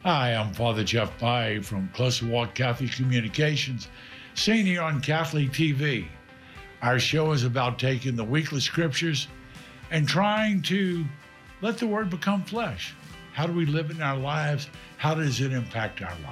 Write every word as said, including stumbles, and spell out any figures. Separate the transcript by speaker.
Speaker 1: Hi, I'm Father Jeff Pye from Closer Walk Catholic Communications, seen here on Catholic T V. Our show is about taking the weekly scriptures and trying to let the Word become flesh. How do we live in our lives? How does it impact our lives?